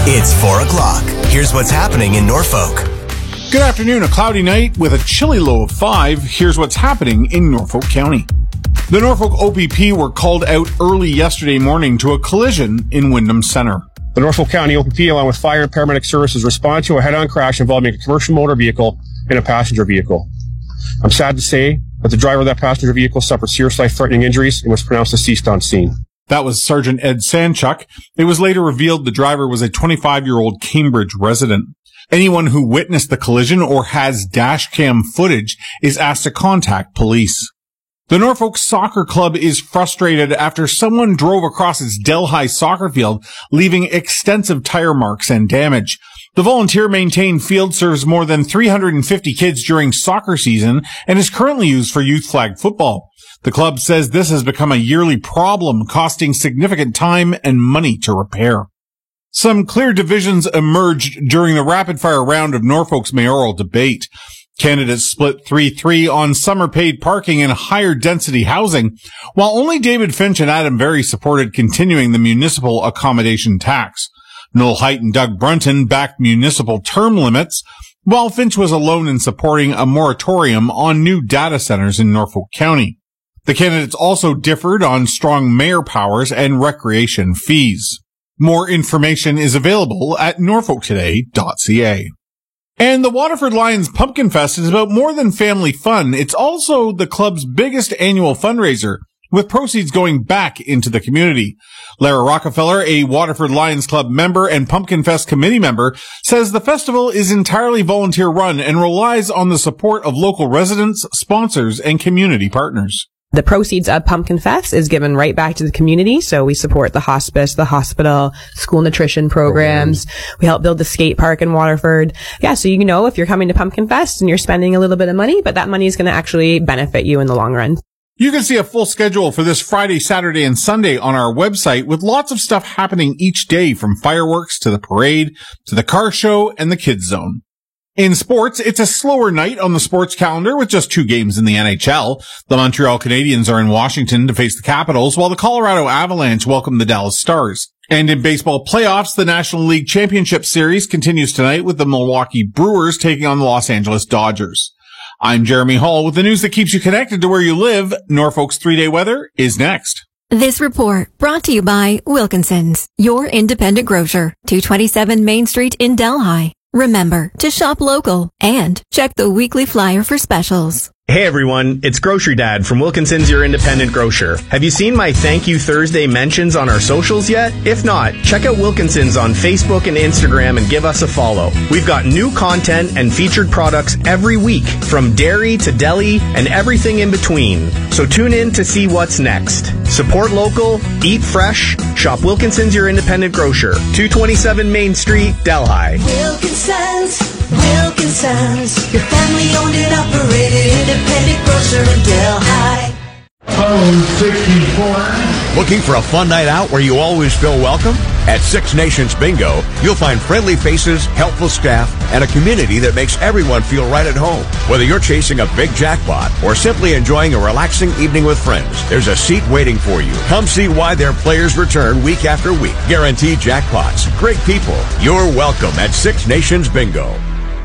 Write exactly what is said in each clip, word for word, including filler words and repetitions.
It's four o'clock. Here's what's happening in Norfolk. Good afternoon. A cloudy night with a chilly low of five. Here's what's happening in Norfolk County. The Norfolk O P P were called out early yesterday morning to a collision in Wyndham Center. The Norfolk County O P P, along with fire and paramedic services, responded to a head-on crash involving a commercial motor vehicle and a passenger vehicle. I'm sad to say that the driver of that passenger vehicle suffered serious life-threatening injuries and was pronounced deceased on scene. That was Sergeant Ed Sanchuk. It was later revealed the driver was a twenty-five-year-old Cambridge resident. Anyone who witnessed the collision or has dash cam footage is asked to contact police. The Norfolk Soccer Club is frustrated after someone drove across its Delhi soccer field, leaving extensive tire marks and damage. The volunteer-maintained field serves more than three hundred fifty kids during soccer season and is currently used for youth flag football. The club says this has become a yearly problem, costing significant time and money to repair. Some clear divisions emerged during the rapid-fire round of Norfolk's mayoral debate. Candidates split three three on summer paid parking and higher density housing, while only David Finch and Adam Berry supported continuing the municipal accommodation tax. Noel Haidt and Doug Brunton backed municipal term limits, while Finch was alone in supporting a moratorium on new data centers in Norfolk County. The candidates also differed on strong mayor powers and recreation fees. More information is available at norfolk today dot c a. And the Waterford Lions Pumpkin Fest is about more than family fun. It's also the club's biggest annual fundraiser, with proceeds going back into the community. Lara Rockefeller, a Waterford Lions Club member and Pumpkin Fest committee member, says the festival is entirely volunteer run and relies on the support of local residents, sponsors, and community partners. The proceeds of Pumpkin Fest is given right back to the community. So we support the hospice, the hospital, school nutrition programs. Mm-hmm. We help build the skate park in Waterford. Yeah. So you know, if you're coming to Pumpkin Fest and you're spending a little bit of money, but that money is going to actually benefit you in the long run. You can see a full schedule for this Friday, Saturday, and Sunday on our website with lots of stuff happening each day, from fireworks to the parade to the car show and the kids zone. In sports, it's a slower night on the sports calendar with just two games in the N H L. The Montreal Canadiens are in Washington to face the Capitals, while the Colorado Avalanche welcome the Dallas Stars. And in baseball playoffs, the National League Championship Series continues tonight with the Milwaukee Brewers taking on the Los Angeles Dodgers. I'm Jeremy Hall with the news that keeps you connected to where you live. Norfolk's three-day weather is next. This report brought to you by Wilkinson's, your independent grocer, two twenty-seven Main Street in Delhi. Remember to shop local and check the weekly flyer for specials. Hey everyone, it's Grocery Dad from Wilkinson's, your independent grocer. Have you seen my Thank You Thursday mentions on our socials yet? If not, check out Wilkinson's on Facebook and Instagram and give us a follow. We've got new content and featured products every week, from dairy to deli and everything in between. So tune in to see what's next. Support local, eat fresh, shop Wilkinson's, your independent grocer, two twenty-seven Main Street, Delhi. Wilkinson's, Wilkinson's, your family owned and operated independent grocer in Delhi. Phone sixty-four. Looking for a fun night out where you always feel welcome? At Six Nations Bingo, you'll find friendly faces, helpful staff, and a community that makes everyone feel right at home. Whether you're chasing a big jackpot or simply enjoying a relaxing evening with friends, there's a seat waiting for you. Come see why their players return week after week. Guaranteed jackpots, great people. You're welcome at Six Nations Bingo.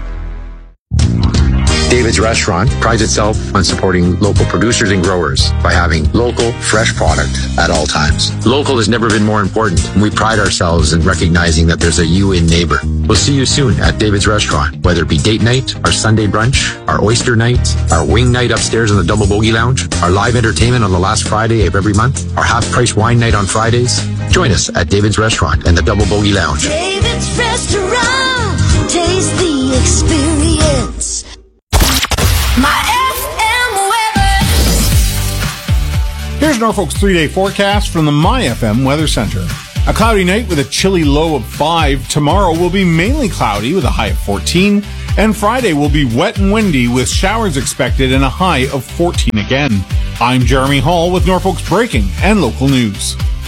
David's Restaurant prides itself on supporting local producers and growers by having local, fresh product at all times. Local has never been more important, and we pride ourselves in recognizing that there's a you in neighbor. We'll see you soon at David's Restaurant, whether it be date night, our Sunday brunch, our oyster night, our wing night upstairs in the Double Bogey Lounge, our live entertainment on the last Friday of every month, our half-price wine night on Fridays. Join us at David's Restaurant and the Double Bogey Lounge. David's Restaurant, taste the experience. My F M weather. Here's Norfolk's three-day forecast from the My F M Weather Center. A cloudy night with a chilly low of five. Tomorrow will be mainly cloudy with a high of fourteen. And Friday will be wet and windy with showers expected and a high of fourteen again. I'm Jeremy Hall with Norfolk's breaking and local news.